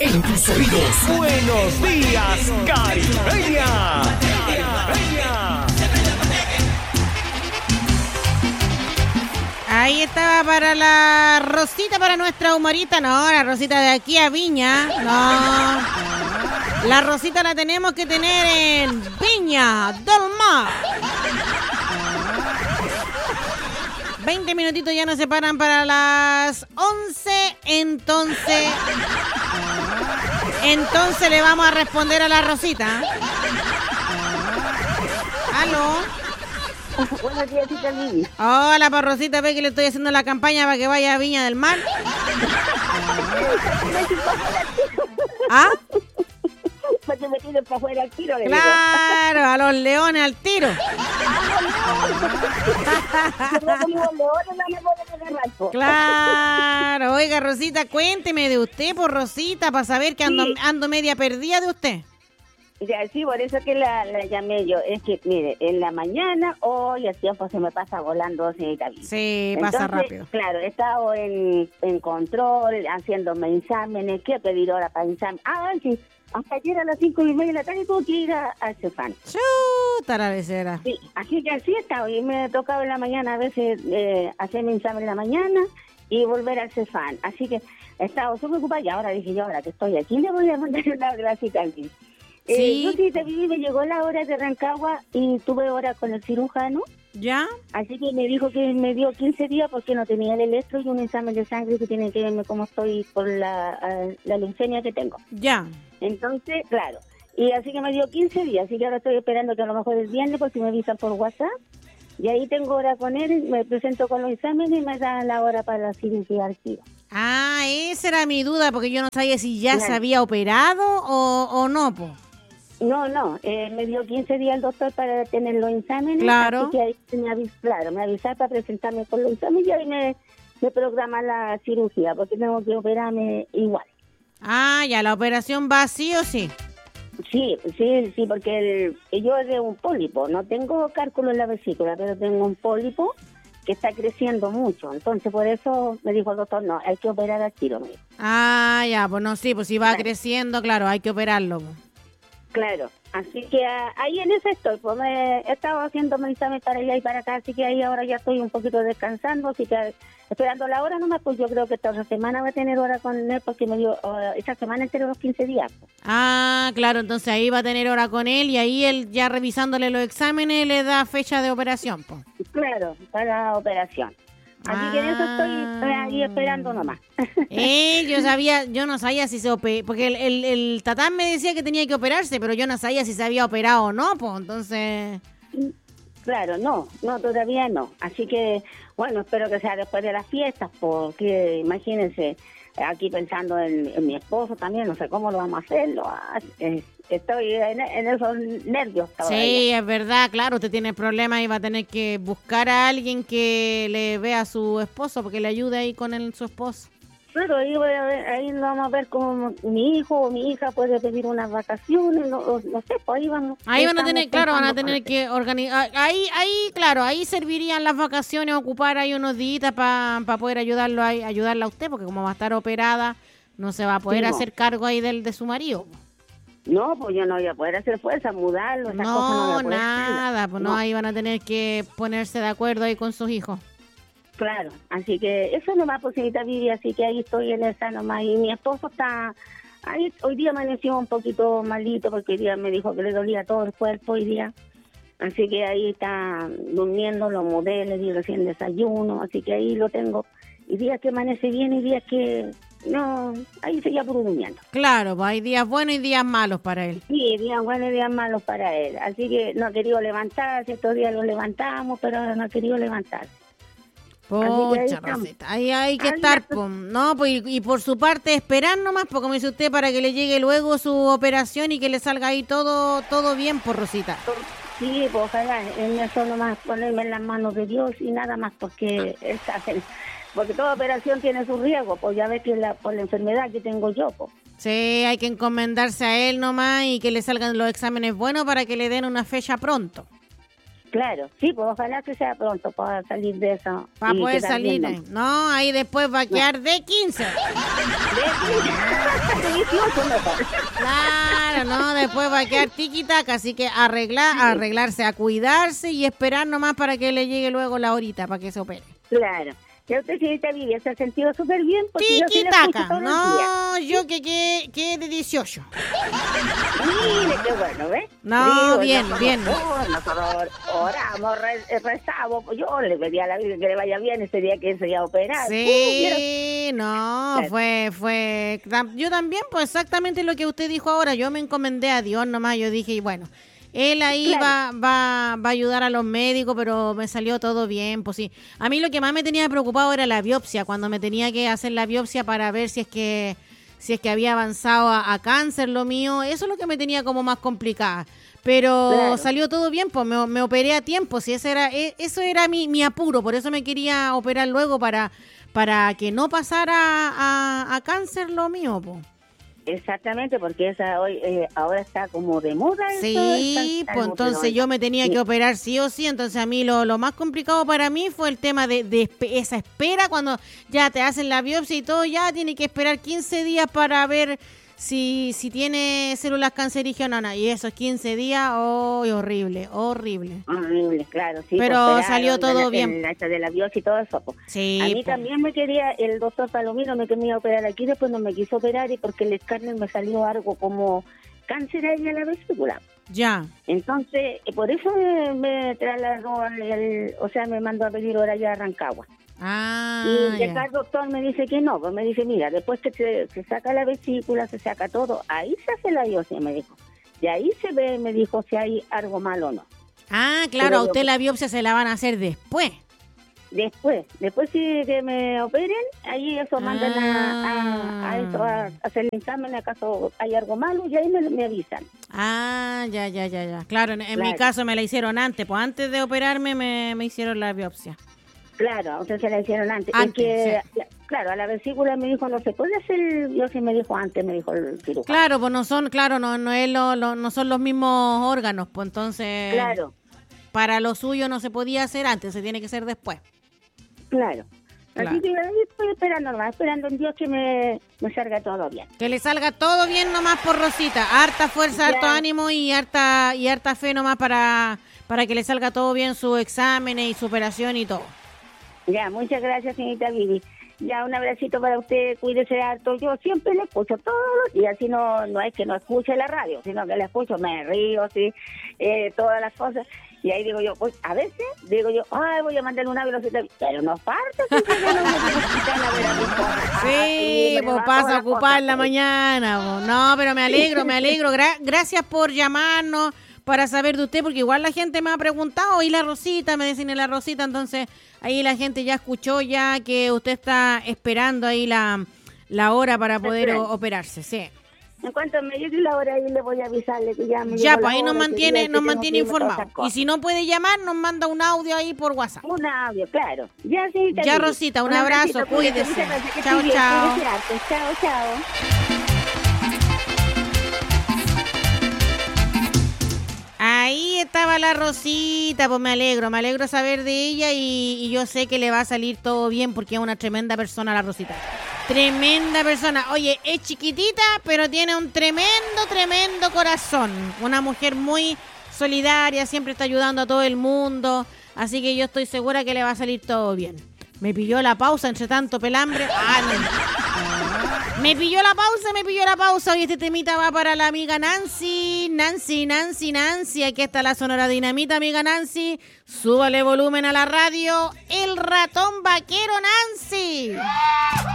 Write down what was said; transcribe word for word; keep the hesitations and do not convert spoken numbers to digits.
en tus oídos. Buenos días, Caribeña. Caribeña. Ahí estaba para la Rosita, para nuestra humorita. No, la Rosita de aquí a Viña. No. La Rosita la tenemos que tener en Viña del Mar. veinte minutitos ya nos separan para las once. Entonces, entonces le vamos a responder a la Rosita. ¿Aló? Buenos días, chica Lili. Hola, pa' Rosita, ve que le estoy haciendo la campaña para que vaya a Viña del Mar. ¿Ah? Para que me tiren para afuera al tiro, le Claro, digo. a los leones al tiro. Claro, oiga, Rosita, cuénteme de usted, por Rosita, para saber que ando, Sí. ando media perdida de usted. Ya, sí, por eso que la, la llamé yo. Es que, mire, en la mañana, hoy el tiempo se me pasa volando, señorita Vivi. Sí, pasa Entonces, rápido. Claro, he estado en, en control, haciéndome exámenes, ¿qué pedir ahora para examen? Ah, sí, hasta ayer a las cinco y media de la tarde tuve que ir a, a Cefán. Chuta la becera. Sí, así que así he estado. Y me ha tocado en la mañana a veces eh, hacer mi examen en la mañana y volver al Cefán. Así que he estado súper ocupada y ahora dije yo, ahora que estoy aquí, le voy a mandar una gracia a alguien. Sí. Eh, yo sí te vi, me llegó la hora de Rancagua y tuve hora con el cirujano, ¿Ya? así que me dijo que me dio quince días porque no tenía el electro y un examen de sangre que tiene que verme cómo estoy por la, eh, la leucemia que tengo. Ya. Entonces, claro, y así que me dio quince días, así que ahora estoy esperando que a lo mejor el viernes, porque me avisan por WhatsApp, y ahí tengo hora con él, me presento con los exámenes y me dan la hora para la cirugía al tiro. Ah, esa era mi duda, porque yo no sabía si ya Claro. se había operado o, o no, po. No, no, eh, me dio quince días el doctor para tener los exámenes. Claro. Así que ahí me avis, claro, me avisaba para presentarme con los exámenes y ahí me, me programa la cirugía, porque tengo que operarme igual. Ah, ya, la operación va sí o sí. Sí, sí, sí, porque el, yo es de un pólipo, no tengo cálculo en la vesícula, pero tengo un pólipo que está creciendo mucho. Entonces, por eso me dijo el doctor, no, hay que operar al tiro, me dijo. Ah, ya, pues no, sí, pues si va Claro. creciendo, claro, hay que operarlo, po. Claro, así que ah, ahí en eso estoy, pues me he estado haciendo mis exámenes para allá y para acá, así que ahí ahora ya estoy un poquito descansando, así que esperando la hora nomás, pues yo creo que esta otra semana va a tener hora con él, porque me dio, uh, esta semana entero los quince días. Pues. Ah, claro, entonces ahí va a tener hora con él y ahí él ya revisándole los exámenes le da fecha de operación, po. Claro, para la operación. Así que en eso estoy eh, ahí esperando nomás. Eh, yo sabía, yo no sabía si se operó, porque el, el, el tatán me decía que tenía que operarse, pero yo no sabía si se había operado o no, pues entonces... Claro, no, no, todavía no. Así que, bueno, espero que sea después de las fiestas, porque imagínense, aquí pensando en, en mi esposo también, no sé cómo lo vamos a hacer, lo ha- eh, estoy en, en esos nervios todavía. Sí, es verdad, claro, usted tiene problemas y va a tener que buscar a alguien que le vea a su esposo, porque le ayude ahí con el, su esposo. Pero ahí, voy a ver- ahí vamos a ver cómo mi hijo o mi hija puede pedir unas vacaciones, no, o- no sé, pues ahí vamos. Ahí van a estamos tener, claro, van a pensando tener con que organizar, ahí, ahí, claro, ahí servirían las vacaciones, ocupar ahí unos días para poder ayudarlo, ahí, ayudarla a usted, porque como va a estar operada, no se va a poder Sí, no. hacer cargo ahí del de su marido. No, pues yo no voy a poder hacer fuerza, mudarlo, esas cosas no voy No, a poder hacerlas. nada, pues no, No. ahí van a tener que ponerse de acuerdo ahí con sus hijos. Claro, así que eso nomás, pues, señorita Vivi, así que ahí estoy en esa nomás. Y mi esposo está, ahí, hoy día amaneció un poquito malito porque hoy día me dijo que le dolía todo el cuerpo hoy día. Así que ahí está durmiendo, lo mudé, le di recién desayuno, así que ahí lo tengo. Y días que amanece bien y días que no, ahí seguía puro durmiendo. Claro, pues hay días buenos y días malos para él. Sí, días buenos y días malos para él. Así que no ha querido levantarse, estos días lo levantamos, pero ahora no ha querido levantarse. Así que ahí Pocha, estamos. Rosita, ahí hay que Ahí estar, está. po. No, pues y, y por su parte esperar nomás, pues como dice usted, para que le llegue luego su operación y que le salga ahí todo todo bien, por Rosita. Sí, pues ojalá, en eso nomás ponerme en las manos de Dios y nada más, porque esta, porque toda operación tiene su riesgo, pues ya ves que la, por la enfermedad que tengo yo, pues. Sí, hay que encomendarse a él nomás y que le salgan los exámenes buenos para que le den una fecha pronto. Claro, sí, pues ojalá que sea pronto para salir de eso. Para y poder quedar bien, salir. ¿no? No, ahí después va a quedar de quince. De- dieciocho mejor. Claro, no, después va a quedar tiquitaca, así que arreglar, arreglarse, a cuidarse y esperar nomás para que le llegue luego la horita para que se opere. Claro. Ya usted, señorita Vivi, se ha sentido súper bien porque yo sí la escucho Tiquitaca, todos los no, días. yo que que que de dieciocho. Mire, qué bueno, ¿ves? No, Sí, bien, nosotros- bien. oh, nosotros oramos, re- rezamos, pues yo le pedí a la Virgen que le vaya bien ese día que se iba a operar. Uh, quiero- Sí, no, Claro. fue, fue, tam- yo también, pues exactamente lo que usted dijo ahora, yo me encomendé a Dios nomás, yo dije, y bueno, él ahí Claro. va, va, va a ayudar a los médicos, pero me salió todo bien, pues sí. A mí lo que más me tenía preocupado era la biopsia, cuando me tenía que hacer la biopsia para ver si es que, si es que había avanzado a, a cáncer lo mío, eso es lo que me tenía como más complicada. Pero Claro. salió todo bien, pues me, me operé a tiempo, si ese era, e- eso era mi, mi apuro, por eso me quería operar luego para, para que no pasara a, a cáncer lo mío, pues. Exactamente, porque esa hoy eh, ahora está como de moda. eso, Sí, está- pues está- entonces pero- yo me tenía Sí. que operar sí o sí, entonces a mí lo, lo más complicado para mí fue el tema de, de espe- esa espera cuando ya te hacen la biopsia y todo, ya tiene que esperar quince días para ver si, si tiene células cancerígenas y esos quince días, oh, horrible, horrible. Horrible, claro, sí. Pero pues, operaron salió todo la- bien. el- la- de la biopsia y todo eso. Pues. Sí, A mí pues. también me quería, el doctor Palomino me quería operar aquí, después no me quiso operar y porque el escáner me salió algo como cáncer ahí en la vesícula. Ya. Entonces, eh, por eso me, me trasladó, al- el- o sea, me mandó a pedir hora allá a Rancagua. Ah, y ya. acá el doctor me dice que no, pues me dice, mira, después que se, se saca la vesícula, se saca todo, ahí se hace la biopsia, me dijo. Y ahí se ve, me dijo, si hay algo malo o no. Ah, claro, Pero a usted yo- la biopsia se la van a hacer después. Después, después sí que me operen, ahí eso mandan a, a, a eso, a, a hacer el examen, acaso hay algo malo, y ahí me, me avisan. Ah, ya, ya, ya, ya. Claro, en, en mi Claro. caso me la hicieron antes, pues antes de operarme me, me hicieron la biopsia. Claro, o sea, se la hicieron antes. Antes, es que, sí. la- claro, a la vesícula me dijo, no se puede hacer, yo sí me dijo antes, me dijo el cirujano. Claro, pues no son, claro, no, no es lo, lo- no son los mismos órganos, pues entonces Claro, para lo suyo no se podía hacer antes, se tiene que hacer después. claro. Claro. Así que ahí estoy esperando, nomás, esperando en Dios que me, me salga todo bien. Que le salga todo bien nomás por Rosita, harta fuerza, Ya. harto ánimo y harta y harta fe nomás para para que le salga todo bien sus exámenes y su operación y todo. Ya, muchas gracias, señorita Vivi. Ya, un abracito para usted, cuídese harto. Yo siempre le escucho todos los días, si no, no es que no escuche la radio, sino que la escucho, me río, sí, eh, todas las cosas. Y ahí digo yo, pues, a veces digo yo, ay, voy a mandarle una velocidad, pero no falta, siempre que no me necesitan a ver a mi esposa. Sí, me pues va pasa todas a las ocupar cosas, la pues. mañana. Pues. No, pero me alegro, me alegro. Gra- gracias por llamarnos para saber de usted, porque igual la gente me ha preguntado, y la Rosita, me dicen, ¿y la Rosita? Entonces, ahí la gente ya escuchó ya que usted está esperando ahí la, la hora para poder o- Esperando. operarse, sí. En cuanto me llegue la hora, ahí le voy a avisarle que ya me Ya, llegó pues la ahí nos hora, que mantiene, ya, que nos tengo mantiene que irme, todas informados. esas Y cosas. si no puede llamar, nos manda un audio ahí por WhatsApp. Un audio, claro. Ya, sí, Ya, Rosita, un abrazo, cuídese. Muchas gracias, que Chao, esté bien, chao. cuídese harto. Chao, chao. Ahí estaba la Rosita, pues me alegro, me alegro saber de ella y, y yo sé que le va a salir todo bien porque es una tremenda persona la Rosita. Tremenda persona. Oye, es chiquitita, pero tiene un tremendo, tremendo corazón. Una mujer muy solidaria, siempre está ayudando a todo el mundo. Así que yo estoy segura que le va a salir todo bien. Me pilló la pausa entre tanto pelambre. Ah, no. Me pilló la pausa, me pilló la pausa. Hoy este temita va para la amiga Nancy. Nancy, Nancy, Nancy. Aquí está la Sonora Dinamita, amiga Nancy. Súbale volumen a la radio. El ratón vaquero Nancy.